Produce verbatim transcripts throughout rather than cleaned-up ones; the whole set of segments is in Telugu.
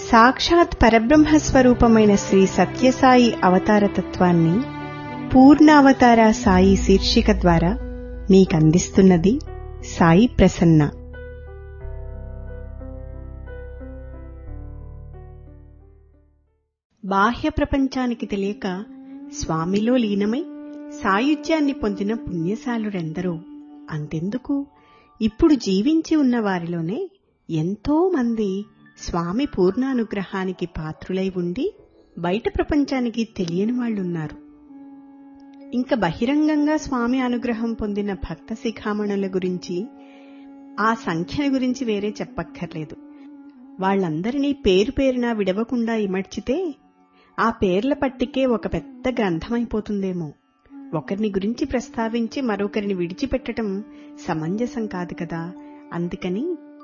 సాక్షాత్ పరబ్రహ్మస్వరూపమైన శ్రీ సత్యసాయి అవతారతత్వాన్ని పూర్ణావతార సాయి శీర్షిక ద్వారా మీకందిస్తున్నది సాయి ప్రసన్న. బాహ్య ప్రపంచానికి తెలియక స్వామిలో లీనమై సాయుధ్యాన్ని పొందిన పుణ్యశాలురెందరో. అంతెందుకు, ఇప్పుడు జీవించి ఉన్న వారిలోనే ఎంతో మంది స్వామి పూర్ణానుగ్రహానికి పాత్రులై ఉండి బయట ప్రపంచానికి తెలియని వాళ్లున్నారు. ఇంకా బహిరంగంగా స్వామి అనుగ్రహం పొందిన భక్త శిఖామణుల గురించి, ఆ సంఖ్యల గురించి వేరే చెప్పక్కర్లేదు. వాళ్లందరినీ పేరు పేరునా విడవకుండా ఇమడ్చితే ఆ పేర్ల పట్టికే ఒక పెద్ద గ్రంథమైపోతుందేమో. ఒకరిని గురించి ప్రస్తావించి మరొకరిని విడిచిపెట్టడం సమంజసం కాదు కదా. అందుకని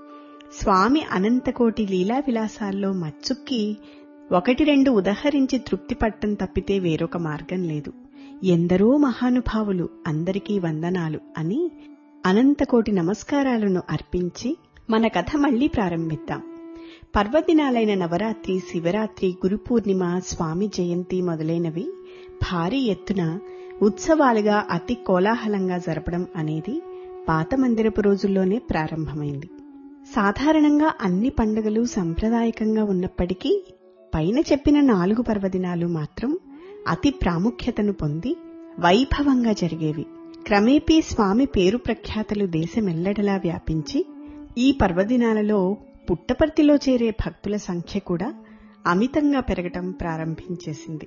స్వామి అనంతకోటి లీలా విలాసాల్లో మచ్చుక్కి ఒకటి రెండు ఉదహరించి తృప్తి పట్టం తప్పితే వేరొక మార్గం లేదు. ఎందరో మహానుభావులు, అందరికీ వందనాలు అని అనంతకోటి నమస్కారాలను అర్పించి మన కథ మళ్లీ ప్రారంభిద్దాం. పర్వదినాలైన నవరాత్రి, శివరాత్రి, గురుపూర్ణిమ, స్వామి జయంతి మొదలైనవి భారీ ఎత్తున ఉత్సవాలుగా అతి కోలాహలంగా జరపడం అనేది పాత మందిరపు రోజుల్లోనే ప్రారంభమైంది. సాధారణంగా అన్ని పండుగలు సంప్రదాయకంగా ఉన్నప్పటికీ పైన చెప్పిన నాలుగు పర్వదినాలు మాత్రం అతి ప్రాముఖ్యతను పొంది వైభవంగా జరిగేవి. క్రమేపీ స్వామి పేరు ప్రఖ్యాతలు దేశమెల్లడలా వ్యాపించి ఈ పర్వదినాలలో పుట్టపర్తిలో చేరే భక్తుల సంఖ్య కూడా అమితంగా పెరగటం ప్రారంభించేసింది.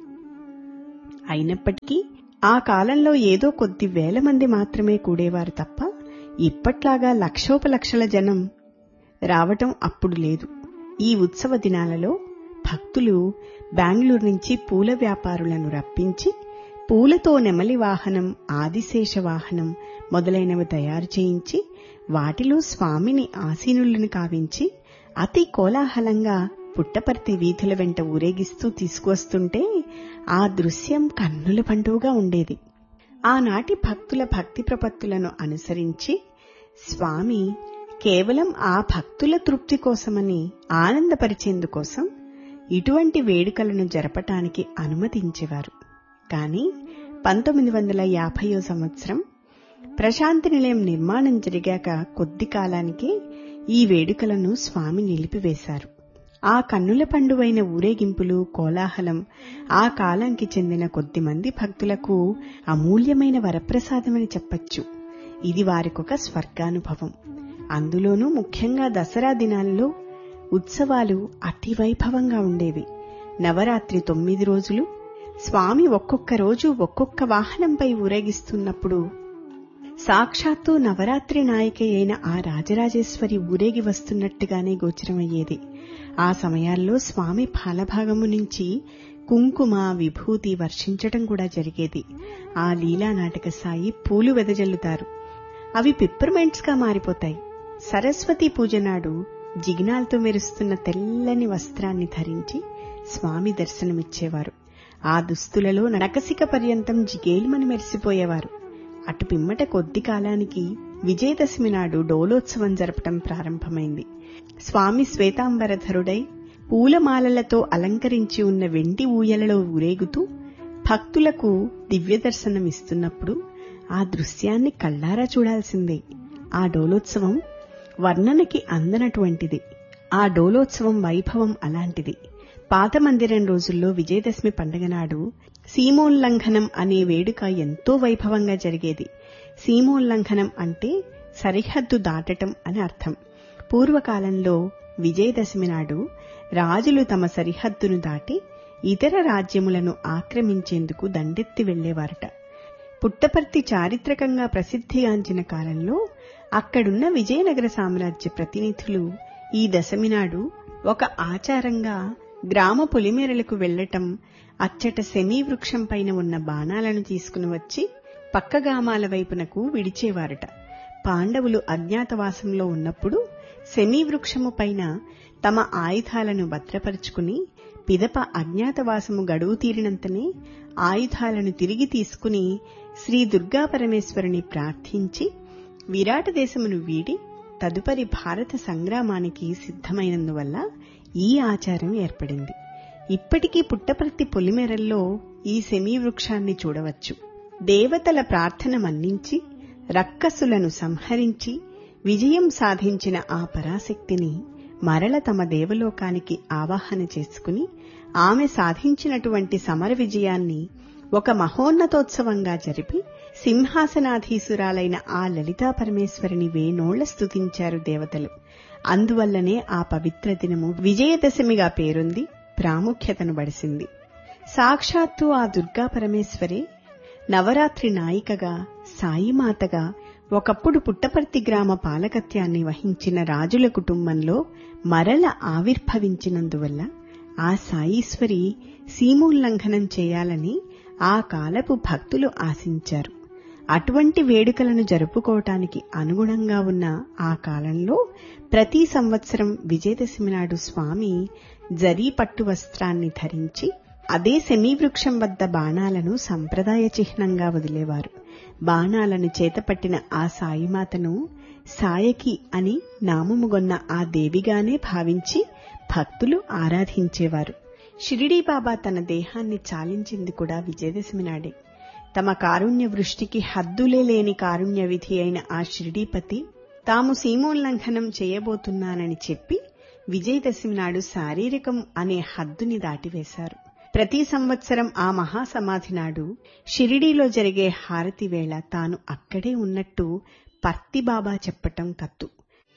అయినప్పటికీ ఆ కాలంలో ఏదో కొద్ది వేల మంది మాత్రమే కూడేవారు తప్ప ఇప్పట్లాగా లక్షోపలక్షల జనం రావటం అప్పుడు లేదు. ఈ ఉత్సవ దినాలలో భక్తులు బెంగళూరు నుంచి పూల వ్యాపారులను రప్పించి పూలతో నెమలి వాహనం, ఆదిశేష వాహనం మొదలైనవి తయారు చేయించి వాటిలో స్వామిని ఆసీనులను కావించి అతి కోలాహలంగా పుట్టపర్తి వీధుల వెంట ఊరేగిస్తూ తీసుకువస్తుంటే ఆ దృశ్యం కన్నుల పండుగగా ఉండేది. ఆనాటి భక్తుల భక్తి ప్రపత్తులను అనుసరించి స్వామి కేవలం ఆ భక్తుల తృప్తి కోసమని, ఆనందపరిచేందుకోసం ఇటువంటి వేడుకలను జరపటానికి అనుమతించేవారు. కాని పంతొమ్మిది వందల యాభైయో సంవత్సరం ప్రశాంతి నిలయం నిర్మాణం జరిగాక కొద్ది కాలానికే ఈ వేడుకలను స్వామి నిలిపివేశారు. ఆ కన్నుల పండువైన ఊరేగింపులు, కోలాహలం ఆ కాలానికి చెందిన కొద్దిమంది భక్తులకు అమూల్యమైన వరప్రసాదమని చెప్పచ్చు. ఇది వారికొక స్వర్గానుభవం. అందులోనూ ముఖ్యంగా దసరా దినాల్లో ఉత్సవాలు అతి వైభవంగా ఉండేవి. నవరాత్రి తొమ్మిది రోజులు స్వామి ఒక్కొక్క రోజు ఒక్కొక్క వాహనంపై ఊరేగిస్తున్నప్పుడు సాక్షాత్తు నవరాత్రి నాయకి అయిన ఆ రాజరాజేశ్వరి ఊరేగి వస్తున్నట్టుగానే గోచరమయ్యేది. ఆ సమయాల్లో స్వామి పాలభాగము నుంచి కుంకుమ, విభూతి వర్షించటం కూడా జరిగేది. ఆ లీలా నాటక సాయి పూలు వెదజల్లుతారు. అవి పిప్పర్మెంట్స్ గా మారిపోతాయి. సరస్వతీ పూజ నాడు జిగినాలతో మెరుస్తున్న తెల్లని వస్త్రాన్ని ధరించి స్వామి దర్శనమిచ్చేవారు. ఆ దుస్తులలో నకసిక పర్యంతం జిగేలుమని మెరిసిపోయేవారు. అటు పిమ్మట కొద్ది కాలానికి విజయదశమి నాడు డోలోత్సవం జరపటం ప్రారంభమైంది. స్వామి శ్వేతాంబరధరుడై పూలమాలలతో అలంకరించి ఉన్న వెండి ఊయలలో ఊరేగుతూ భక్తులకు దివ్యదర్శనమిస్తున్నప్పుడు ఆ దృశ్యాన్ని కళ్లారా చూడాల్సిందే. ఆ డోలోత్సవం వర్ణనకి అందనటువంటిది. ఆ డోలోత్సవం వైభవం అలాంటిది. పాత మందిరం రోజుల్లో విజయదశమి పండుగ నాడు సీమోల్లంఘనం అనే వేడుక ఎంతో వైభవంగా జరిగేది. సీమోల్లంఘనం అంటే సరిహద్దు దాటటం అని అర్థం. పూర్వకాలంలో విజయదశమి నాడు రాజులు తమ సరిహద్దును దాటి ఇతర రాజ్యములను ఆక్రమించేందుకు దండెత్తి వెళ్లేవారట. పుట్టపర్తి చారిత్రకంగా ప్రసిద్ధిగాంచిన కాలంలో అక్కడున్న విజయనగర సామ్రాజ్య ప్రతినిధులు ఈ దశమి నాడు ఒక ఆచారంగా గ్రామ పొలిమేరలకు వెళ్లటం, అచ్చట శమీ వృక్షం పైన ఉన్న బాణాలను తీసుకుని వచ్చి పక్క గ్రామాల వైపునకు విడిచేవారట. పాండవులు అజ్ఞాతవాసంలో ఉన్నప్పుడు శమీ వృక్షము పైన తమ ఆయుధాలను భద్రపరుచుకుని పిదప అజ్ఞాతవాసము గడువు తీరినంతనే ఆయుధాలను తిరిగి తీసుకుని శ్రీ దుర్గాపరమేశ్వరుని ప్రార్థించి విరాట దేశమును వీడి తదుపరి భారత సంగ్రామానికి సిద్ధమైనందువల్ల ఈ ఆచారం ఏర్పడింది. ఇప్పటికీ పుట్టపర్తి పొలిమేరల్లో ఈ శమీ వృక్షాన్ని చూడవచ్చు. దేవతల ప్రార్థన మన్నించి రక్కసులను సంహరించి విజయం సాధించిన ఆ పరాశక్తిని మరల తమ దేవలోకానికి ఆవాహన చేసుకుని ఆమె సాధించినటువంటి సమర విజయాన్ని ఒక మహోన్నతోత్సవంగా జరిపి సింహాసనాధీసురాలైన ఆ లలితా పరమేశ్వరిని వేనోళ్ల స్తుతించారు దేవతలు. అందువల్లనే ఆ పవిత్ర దినము విజయదశమిగా పేరొంది ప్రాముఖ్యతను బడిసింది. సాక్షాత్తు ఆ దుర్గా పరమేశ్వరే నవరాత్రి నాయికగా, సాయిమాతగా ఒకప్పుడు పుట్టపర్తి గ్రామ పాలకత్యాన్ని వహించిన రాజుల కుటుంబంలో మరల ఆవిర్భవించినందువల్ల ఆ సాయీశ్వరి సీమోల్లంఘనం చేయాలని ఆ కాలపు భక్తులు ఆశించారు. అటువంటి వేడుకలను జరుపుకోవటానికి అనుగుణంగా ఉన్న ఆ కాలంలో ప్రతి సంవత్సరం విజయదశమి నాడు స్వామి జరీ పట్టు వస్త్రాన్ని ధరించి అదే శమీవృక్షం వద్ద బాణాలను సంప్రదాయ చిహ్నంగా వదిలేవారు. బాణాలను చేతపట్టిన ఆ సాయిమాతను సాయకి అని నామముగొన్న ఆ దేవిగానే భావించి భక్తులు ఆరాధించేవారు. షిరిడీ బాబా తన దేహాన్ని చాలించింది కూడా విజయదశమి నాడే. తమ కారుణ్య వృష్టికి హద్దులే లేని కారుణ్య విధి అయిన ఆ షిరిడీపతి తాము సీమోల్లంఘనం చేయబోతున్నానని చెప్పి విజయదశమి నాడు శారీరకం అనే హద్దుని దాటివేశారు. ప్రతి సంవత్సరం ఆ మహాసమాధి నాడు షిరిడీలో జరిగే హారతి వేళ తాను అక్కడే ఉన్నట్టు పర్తి బాబా చెప్పటం కత్తు.